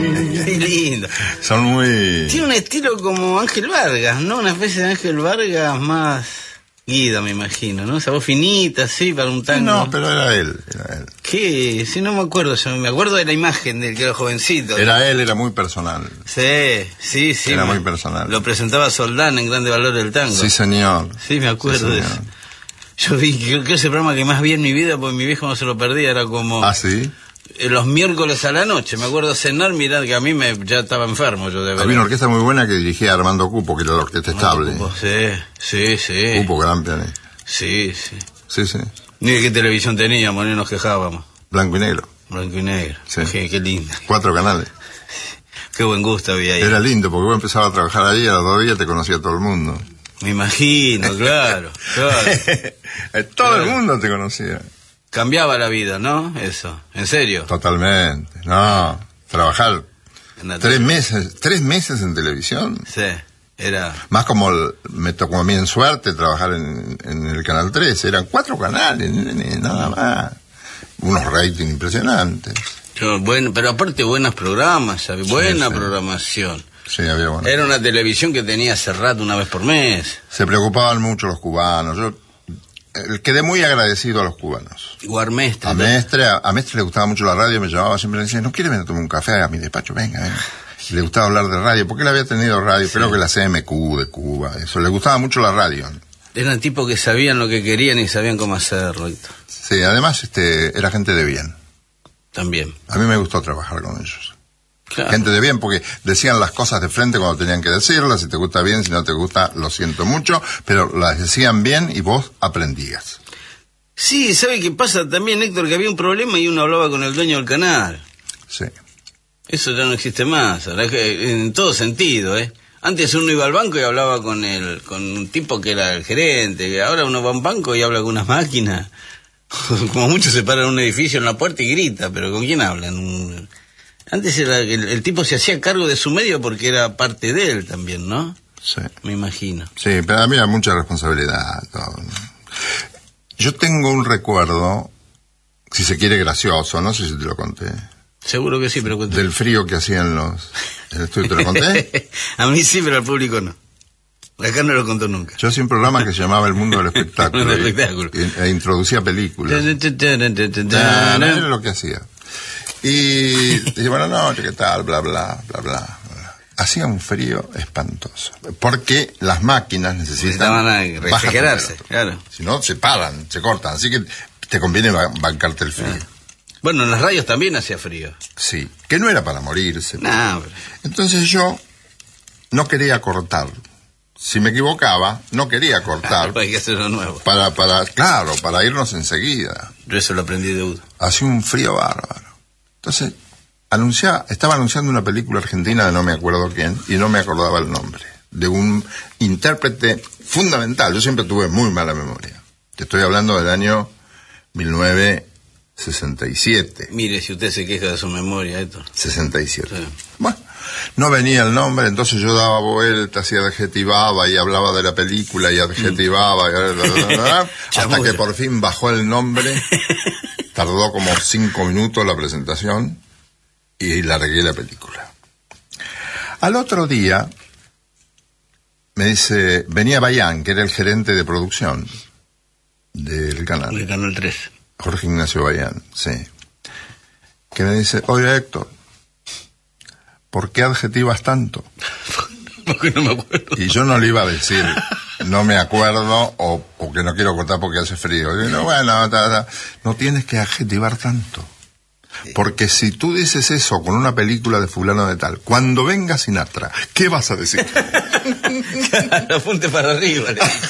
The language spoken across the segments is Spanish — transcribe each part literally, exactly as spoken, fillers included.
Qué lindo. Son muy... Tiene un estilo como Ángel Vargas, ¿no? Una especie de Ángel Vargas más Guido, me imagino, ¿no? Esa voz finita, sí, para un tango. No, pero era él, era él. ¿Qué? Si no me acuerdo, yo me acuerdo de la imagen del que era jovencito. Era él, era muy personal. Sí, sí, sí. Era me, muy personal. Lo presentaba Soldán en Grande Valor del Tango. Sí, señor. Sí, me acuerdo sí, de eso. Yo vi, creo que ese programa que más vi en mi vida, porque mi viejo no se lo perdía, era como... ¿Ah, sí? Los miércoles a la noche, me acuerdo cenar, mirar que a mí me ya estaba enfermo yo de verdad. Había una orquesta muy buena que dirigía Armando Cupo, que era la orquesta estable. Cupo, sí, sí, sí. Cupo, gran pianista. Sí, sí. Sí, sí. Ni de qué televisión teníamos, ni nos quejábamos. Blanco y negro. Blanco y negro. Sí. Qué, qué lindo. Cuatro canales. Qué buen gusto había ahí. Era lindo, porque vos empezabas a trabajar ahí y a los dos días te conocía todo el mundo. Me imagino, claro, claro. Todo claro. el mundo te conocía. Cambiaba la vida, ¿no? Eso, ¿en serio? Totalmente. No, trabajar tres meses, tres meses en televisión. Sí, era... Más como el, me tocó a mí en suerte trabajar en, en el Canal tres. Eran cuatro canales, nada más. Unos ratings impresionantes. Bueno, pero aparte buenos programas, buena sí, sí. programación. Sí, había bueno. Era una televisión que tenía hace rato, una vez por mes. Se preocupaban mucho los cubanos. Yo eh, quedé muy agradecido a los cubanos. O a Mestre. A Mestre, a, a Mestre le gustaba mucho la radio, me llamaba siempre y decía, ¿no quiere venir a tomar un café a mi despacho? Venga, venga. Y le gustaba hablar de radio, porque él había tenido radio, sí. Creo que la C M Q de Cuba, eso, le gustaba mucho la radio. Eran tipos que sabían lo que querían y sabían cómo hacerlo. Sí, además este era gente de bien. También. A mí me gustó trabajar con ellos. Claro. Gente de bien, porque decían las cosas de frente cuando tenían que decirlas, si te gusta bien, si no te gusta, lo siento mucho, pero las decían bien y vos aprendías. Sí, ¿sabe qué pasa también, Héctor? Que había un problema y uno hablaba con el dueño del canal. Sí. Eso ya no existe más, ahora, en todo sentido, ¿eh? Antes uno iba al banco y hablaba con el, con un tipo que era el gerente, ahora uno va a un banco y habla con unas máquinas. Como mucho se para en un edificio en la puerta y grita, pero ¿con quién hablan? Antes era el, el tipo se hacía cargo de su medio porque era parte de él también, ¿no? Sí. Me imagino. Sí, pero a mí era mucha responsabilidad. Todo. Yo tengo un recuerdo, si se quiere gracioso, no sé si te lo conté. Seguro que sí, pero cuéntame. Del frío que hacían los... ¿El estudio te lo conté? A mí sí, pero al público no. Acá no lo contó nunca. Yo hacía un programa que se llamaba El Mundo del Espectáculo. El Mundo del Espectáculo. Y, e introducía películas. Era lo que hacía. Y decía, buenas noches, ¿qué tal? Bla, bla, bla, bla. Hacía un frío espantoso. Porque las máquinas necesitan... Necesitaban refrigerarse, claro. Si no, se paran, se cortan. Así que te conviene bancarte el frío. Ah. Bueno, en las radios también hacía frío. Sí, que no era para morirse. No, pero... Entonces yo no quería cortar. Si me equivocaba, no quería cortar. Hay que hacerlo nuevo. Para, para, claro, para irnos enseguida. Yo eso lo aprendí de Udo. Hacía un frío bárbaro. Entonces, anuncia, estaba anunciando una película argentina de no me acuerdo quién, y no me acordaba el nombre, de un intérprete fundamental. Yo siempre tuve muy mala memoria. Te estoy hablando del año mil novecientos sesenta y siete. Mire, si usted se queja de su memoria, esto. sesenta y siete. Sí. Bueno, no venía el nombre, entonces yo daba vueltas y adjetivaba y hablaba de la película y adjetivaba, mm. y, bla, bla, bla, hasta que por fin bajó el nombre. Tardó como cinco minutos la presentación y largué la película. Al otro día me dice, venía Bayán, que era el gerente de producción del canal. Del Canal tres. Jorge Ignacio Bayán, sí. Que me dice, oye Héctor, ¿por qué adjetivas tanto? Porque no me acuerdo. Y yo no le iba a decir, no me acuerdo, o porque no quiero cortar porque hace frío. Y no, bueno, ta, ta, no tienes que adjetivar tanto. Porque si tú dices eso con una película de fulano de tal, cuando venga Sinatra, ¿qué vas a decir? Claro, apunte para arriba.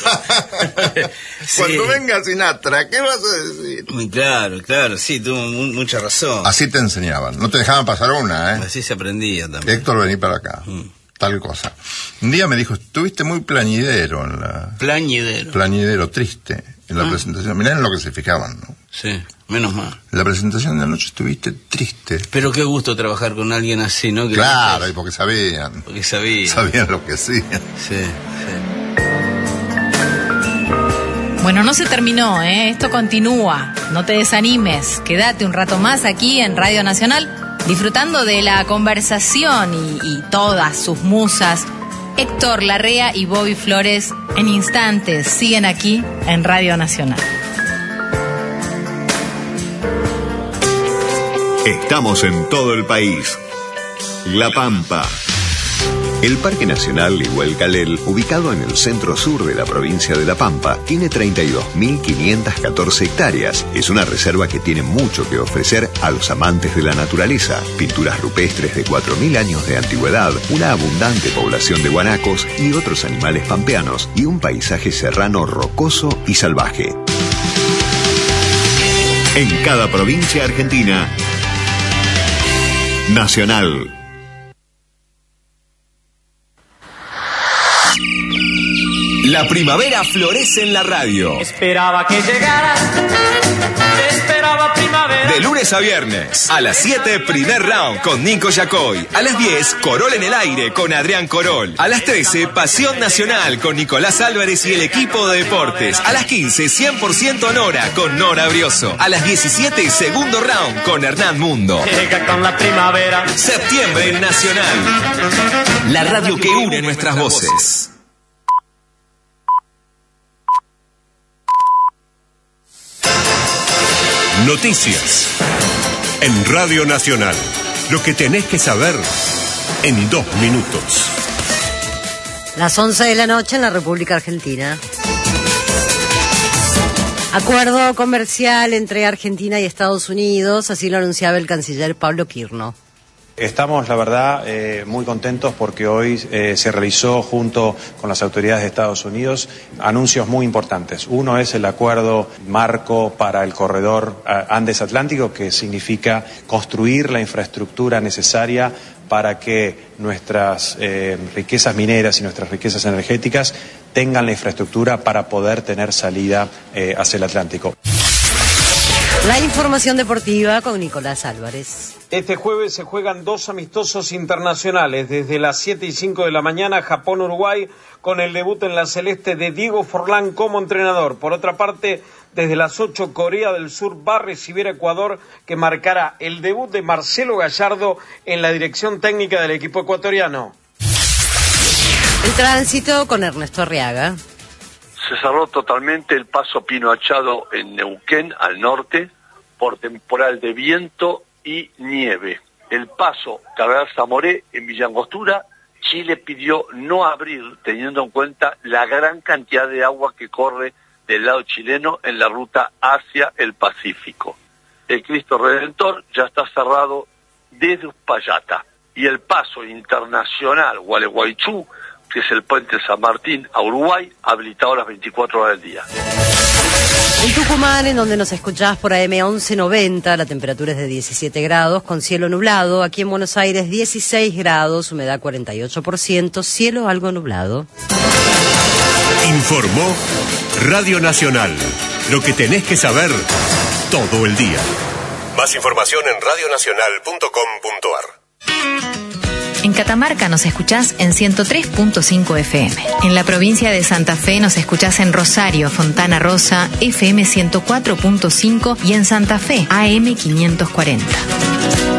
Sí. Cuando venga Sinatra, ¿qué vas a decir? Muy claro, claro, sí, tuvo mucha razón. Así te enseñaban, no te dejaban pasar una, ¿eh? Así se aprendía también. Héctor, vení para acá. Mm. Tal cosa. Un día me dijo, estuviste muy plañidero en la... Plañidero. Plañidero, triste, en la ah. presentación. Mirá en lo que se fijaban, ¿no? Sí, menos mal. En la presentación de anoche estuviste triste. Pero qué gusto trabajar con alguien así, ¿no? Que claro, no y porque sabían. Porque sabían. Sabían lo que hacían. Sí, sí. Bueno, no se terminó, ¿eh? Esto continúa. No te desanimes. Quédate un rato más aquí en Radio Nacional. Disfrutando de la conversación y, y todas sus musas, Héctor Larrea y Bobby Flores en instantes siguen aquí en Radio Nacional. Estamos en todo el país. La Pampa. El Parque Nacional Igualcalel, ubicado en el centro-sur de la provincia de La Pampa, tiene treinta y dos mil quinientas catorce hectáreas. Es una reserva que tiene mucho que ofrecer a los amantes de la naturaleza. Pinturas rupestres de cuatro mil años de antigüedad, una abundante población de guanacos y otros animales pampeanos, y un paisaje serrano rocoso y salvaje. En cada provincia argentina, Nacional. La primavera florece en la radio. Esperaba que llegaras, esperaba primavera. De lunes a viernes, a las siete, primer round con Nico Yacoy. A las diez, Corol en el aire con Adrián Corol. A las trece, Pasión Nacional con Nicolás Álvarez y el equipo de deportes. A las quince, cien por ciento Nora con Nora Brioso. A las diecisiete, segundo round con Hernán Mundo. Llega con la primavera. Septiembre en Nacional. La radio que une nuestras voces. Noticias en Radio Nacional. Lo que tenés que saber en dos minutos. Las once de la noche en la República Argentina. Acuerdo comercial entre Argentina y Estados Unidos, así lo anunciaba el canciller Pablo Quirno. Estamos, la verdad, eh, muy contentos porque hoy eh, se realizó junto con las autoridades de Estados Unidos anuncios muy importantes. Uno es el acuerdo marco para el corredor Andes Atlántico, que significa construir la infraestructura necesaria para que nuestras eh, riquezas mineras y nuestras riquezas energéticas tengan la infraestructura para poder tener salida eh, hacia el Atlántico. La información deportiva con Nicolás Álvarez. Este jueves se juegan dos amistosos internacionales. Desde las siete y cinco de la mañana, Japón-Uruguay, con el debut en la celeste de Diego Forlán como entrenador. Por otra parte, desde las ocho, Corea del Sur va a recibir a Ecuador, que marcará el debut de Marcelo Gallardo en la dirección técnica del equipo ecuatoriano. El tránsito con Ernesto Arriaga. Se cerró totalmente el paso Pino Achado en Neuquén, al norte, por temporal de viento y nieve. El paso Cardenal Zamoré en Villa Angostura, Chile pidió no abrir, teniendo en cuenta la gran cantidad de agua que corre del lado chileno en la ruta hacia el Pacífico. El Cristo Redentor ya está cerrado desde Uspallata. Y el paso internacional Gualeguaychú, que es el puente San Martín a Uruguay, habilitado las veinticuatro horas del día. En Tucumán, en donde nos escuchás por A M once noventa, la temperatura es de diecisiete grados, con cielo nublado. Aquí en Buenos Aires, dieciséis grados, humedad cuarenta y ocho por ciento, cielo algo nublado. Informó Radio Nacional. Lo que tenés que saber todo el día. Más información en radio nacional punto com punto a r. En Catamarca nos escuchás en ciento tres punto cinco F M. En la provincia de Santa Fe nos escuchás en Rosario, Fontana Rosa, F M ciento cuatro punto cinco y en Santa Fe, A M quinientos cuarenta.